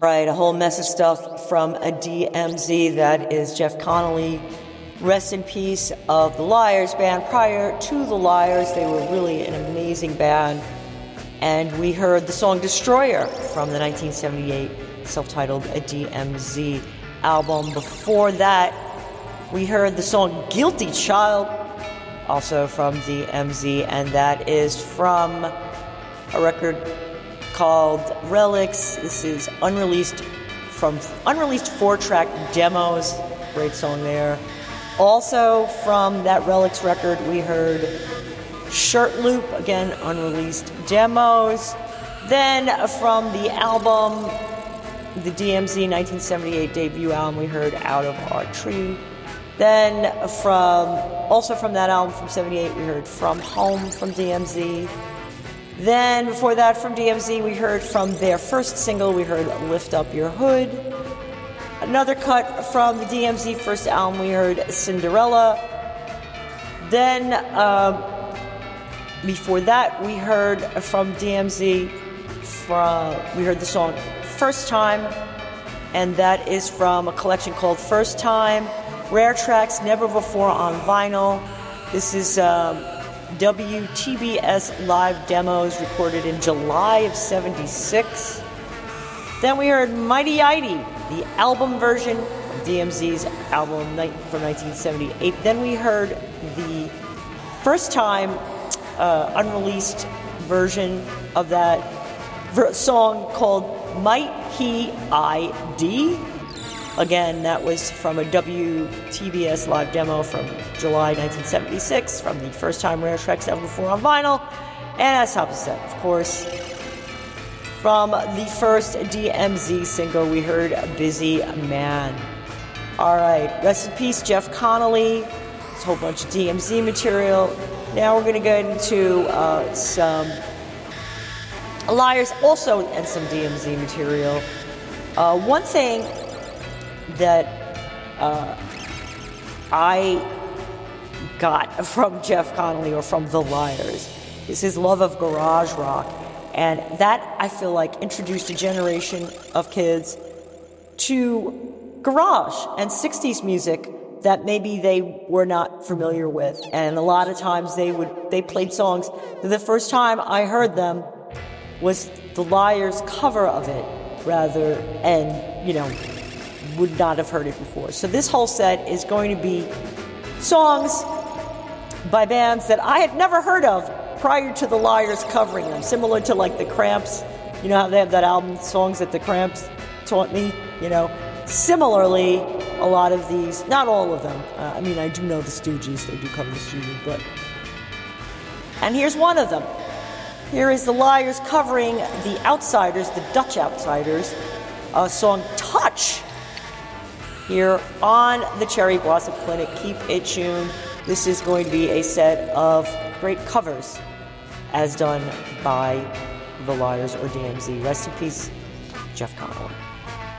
Right, a whole mess of stuff from a DMZ. That is Jeff Connolly. Rest in peace of the Liars band. Prior to the Liars, they were really an amazing band. And we heard the song Destroyer from the 1978 self-titled DMZ album. Before that, we heard the song Guilty Child, also from DMZ, and that is from a record called Relics. This is unreleased 4-track demos. Great song there. Also from that Relics record, we heard Shirt Loop, again, unreleased demos. Then from the album, the DMZ 1978 debut album, we heard Out of Our Tree. Then also from that album from 78, we heard From Home from DMZ. Then, before that, from DMZ, we heard from their first single, we heard Lift Up Your Hood. Another cut from the DMZ first album, we heard Cinderella. Then, before that, we heard from DMZ, we heard the song First Time, and that is from a collection called First Time, Rare Tracks Never Before on Vinyl. This is WTBS live demos recorded in July of 76. Then we heard Mighty Idy, the album version of DMZ's album from 1978. Then we heard the First Time unreleased version of that song called Might He ID. Again, that was from a WTBS live demo from July 1976 from the First Time Rare Tracks Ever Before on Vinyl. And as top of set, of course, from the first DMZ single, we heard Busy Man. All right, rest in peace, Jeff Connolly. It's a whole bunch of DMZ material. Now we're going to get into some Liars also and some DMZ material. One thing that I got from Jeff Connolly or from The Liars is his love of garage rock. And that, I feel like, introduced a generation of kids to garage and 60s music that maybe they were not familiar with. And a lot of times they played songs. The first time I heard them was The Liars' cover of it, would not have heard it before. So this whole set is going to be songs by bands that I had never heard of prior to The Liars covering them, similar to like the Cramps. You know how they have that album, Songs That the Cramps Taught Me? Similarly, a lot of these, not all of them, I do know the Stooges, they do cover the Stooges, and here's one of them. Here is The Liars covering the Outsiders, the Dutch Outsiders, song Touch, here on the Cherry Blossom Clinic. Keep it tuned. This is going to be a set of great covers as done by The Liars or DMZ. Rest in peace, Jeff Connolly.